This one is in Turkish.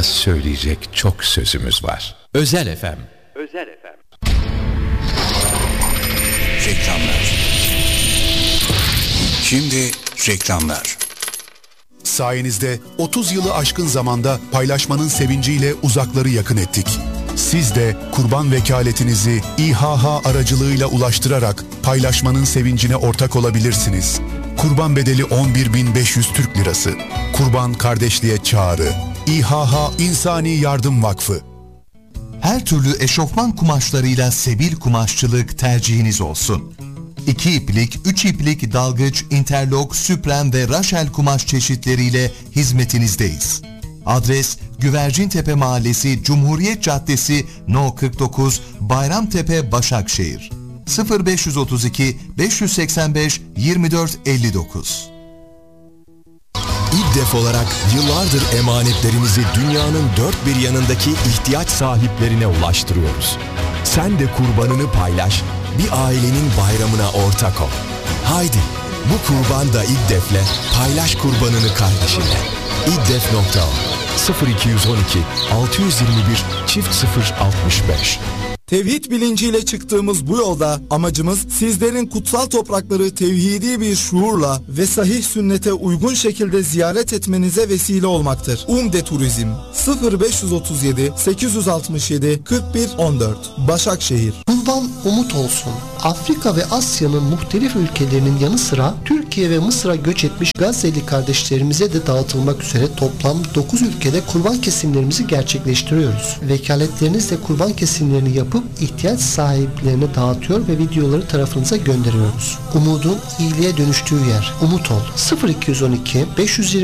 söyleyecek çok sözümüz var. Özel FM. Özel FM. Reklamlar. Şimdi reklamlar. Sayenizde 30 yılı aşkın zamanda paylaşmanın sevinciyle uzakları yakın ettik. Siz de kurban vekaletinizi İHH aracılığıyla ulaştırarak paylaşmanın sevincine ortak olabilirsiniz. Kurban bedeli 11.500 Türk Lirası. Kurban kardeşliğe çağrı. İHH İnsani Yardım Vakfı. Her türlü eşofman kumaşlarıyla Sebil Kumaşçılık tercihiniz olsun. 2 iplik, 3 iplik dalgıç, interlok, süpren ve raşel kumaş çeşitleriyle hizmetinizdeyiz. Adres Güvercintepe Mahallesi, Cumhuriyet Caddesi, No 49, Bayramtepe, Başakşehir. 0532 585 24 59. İDDEF olarak yıllardır emanetlerinizi dünyanın dört bir yanındaki ihtiyaç sahiplerine ulaştırıyoruz. Sen de kurbanını paylaş, bir ailenin bayramına ortak ol. Haydi, bu kurban da İDDEF'le paylaş kurbanını kardeşinle. İDDEF.org 0212 621 065. Tevhid bilinciyle çıktığımız bu yolda amacımız sizlerin kutsal toprakları tevhidi bir şuurla ve sahih sünnete uygun şekilde ziyaret etmenize vesile olmaktır. Umde Turizm 0537 867 41 14 Başakşehir. Kurban umut olsun. Afrika ve Asya'nın muhtelif ülkelerinin yanı sıra Türkiye ve Mısır'a göç etmiş Gazze'li kardeşlerimize de dağıtılmak üzere toplam 9 ülkede kurban kesimlerimizi gerçekleştiriyoruz. Vekaletlerinizle kurban kesimlerini yapıp ihtiyaç sahiplerine dağıtıyor ve videoları tarafınıza gönderiyoruz. Umudun iyiliğe dönüştüğü yer. Umut ol. 0212 520